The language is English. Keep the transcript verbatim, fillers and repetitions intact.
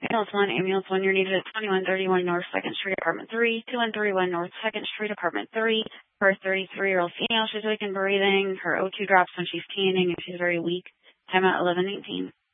Ambulance one, Ambulance one, you're needed at twenty-one thirty-one North second Street, Apartment three, twenty-one thirty-one North second Street, Apartment three, for a thirty-three-year-old female. She's awake and breathing. Her O two drops when she's teething and she's very weak. Time out eleven eighteen.